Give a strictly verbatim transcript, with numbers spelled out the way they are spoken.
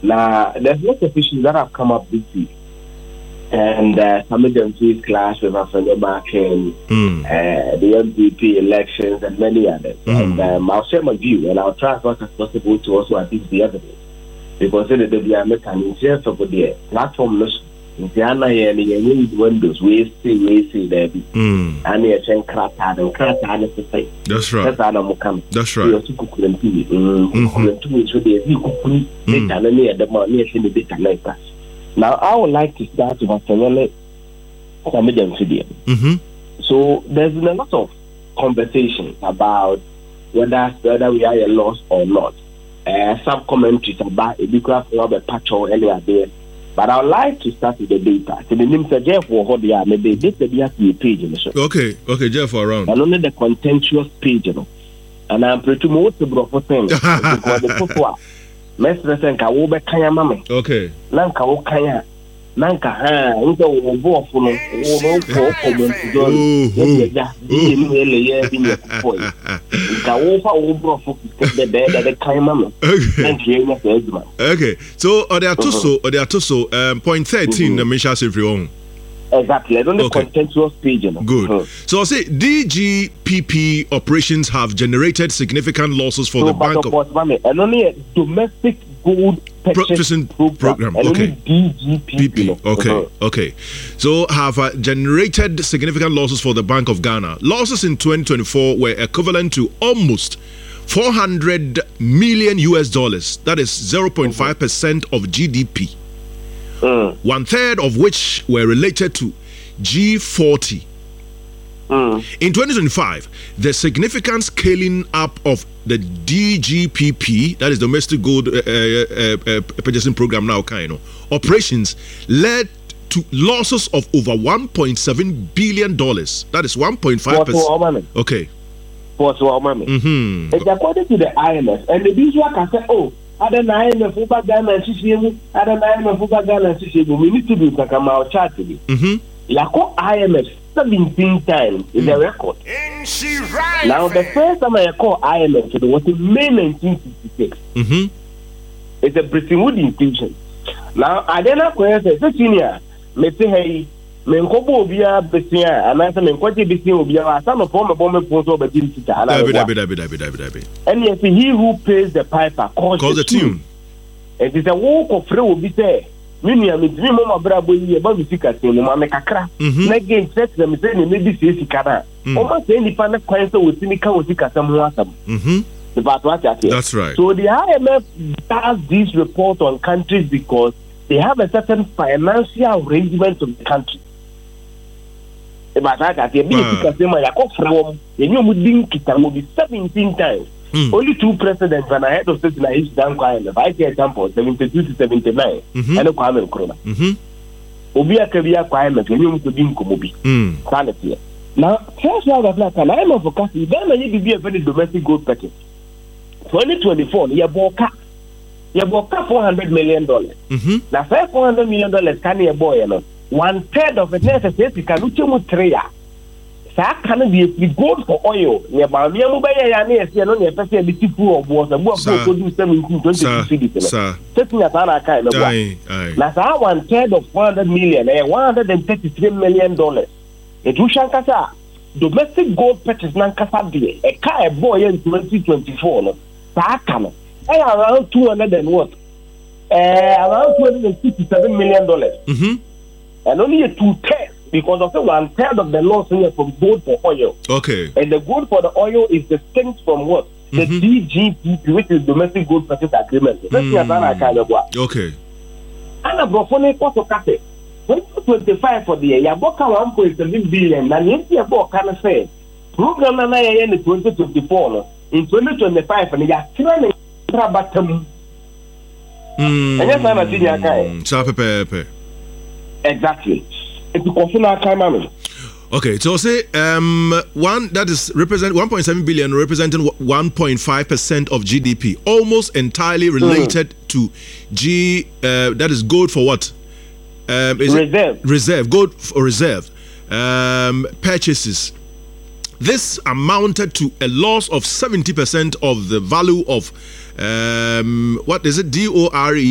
Now, there's lots of issues that have come up this week. And uh, some of them face clash with Afro Markin, mm. uh, the M P P elections, and many others. Mm. And um, I'll share my view, and I'll try as much as possible to also assist the evidence. Because in the W M in terms of the platform, in the Anna, and windows, we see, we see there be. And the Chen Krata, and Krata, and the same. That's right. That's Anamukam. That's right. You also could continue. Continue to the Vikuni, data, and the money, and the data like that. Now, I would like to start with Australia. Mm-hmm. So, there's been a lot of conversations about whether whether we are a loss or not. Uh, some commentaries about a big craft of a patch or earlier there. But I would like to start with the data. So, the name is Jeff or they are maybe this is the page. Okay, okay, Jeff, around. And only the contentious page, you know. And I'm pretty much the bro for things because the football. Mestre nka wo be kanya mame. Okay. Na nka wo kanya. Na nka ha, nka wo bo fo no, wo no fo ko mo ndo. Ye ja, ye ni ele ye bi ne ko. Nka wo fa wo bro fo ke be be de kanya mame. Okay. Okay. So, or they are also, or they are also um point thirteen the Misha Sifrion. Exactly. I don't the okay. Contentious page. You know? Good. Mm-hmm. So I say D G P P operations have generated significant losses for so the bank of. And only a domestic gold purchase program. program. Okay. D G P P. Okay. Mm-hmm. Okay. So have uh, generated significant losses for the Bank of Ghana. Losses in twenty twenty-four were equivalent to almost four hundred million U S dollars. That is zero point five percent mm-hmm. of G D P. Mm. One third of which were related to G forty. Mm. In twenty twenty-five, the significant scaling up of the D G P P, that is Domestic Gold uh, uh, uh, Purchasing Program now, kind of operations, led to losses of over one point seven billion dollars. That is one point five percent. Okay. Mm-hmm. It's according to the I M F, and the visual can say, oh, other nine of Uber Ghana and Sisimu, other nine of Uber Ghana and Sisimu, we need to do Kakama chart today. Like I M F seventeen times is a record. Now, the first time I call I M F was in May nineteen sixty-six. Mm-hmm. It's a Bretton Woods institution. Now, I don't know where it's a senior. Let's say, hey, Menkobo Bia Bessia, and I said, Menkoji Bessia Bia, some of them bomb phones over the David. And yes, he who pays the piper calls the tune. It is a walk of free will be there. Many of me, Mama Brabo, about the Sika, Mamma Cacra. Again, set them saying maybe see Cara. Almost any panel coins with Sinica or Sika, some awesome. That's right. So the I M F does this report on countries because they have a certain financial arrangement of the country. But I got a big customer, I call from the new Muddin Kita will be seventeen times. Mm. Only two presidents and I had of state in each down Kwame. I get example seventy-two to seventy-nine. Mm-hmm. And a Kwame Krona. Mm-hmm. Obia Kabia Kwame, when you to Dinko Mobi. Sanity. Now, first of all, like an I M F forecast, you don't need to be a very domestic gold package. twenty twenty-four, you bought you bought four hundred million dollars. Mm-hmm. Now, five four hundred million dollars can you boy, you know. One third of it necessary can reach you three. So can be gold for oil. Near Bamia Mobile and yes, you know, you're a bit too of water. What will do seventeen twenty cities? Taking a kind of way. That's our one third of one hundred million, eh, one hundred and thirty-three million dollars. A Tushankasa domestic gold purchase Nankasa, a car boy in twenty twenty-four. No, Sakana, around two hundred and what? Around two hundred and fifty-seven million dollars. Mm-hmm. And only a two thirds because of the one third of the loss here from gold for oil. Okay. And the gold for the oil is distinct from what? The mm-hmm. D G P P, which is domestic gold purchase agreement. Mm. Okay. And a brophonic also cut it. twenty twenty-five for the year, Yaboka one point seven billion, and yes, you bought kind of say, program in twenty twenty-four, in twenty twenty-five, and you are trying to bottom. And yes, I'm a senior guy. Exactly. It's a okay, so say um one that is represent one point seven billion representing one point five percent of G D P, almost entirely related mm. to G uh, that is gold for what? Um, is reserve. It reserve gold for reserve um, purchases. This amounted to a loss of seventy percent of the value of um, what is it? D O R E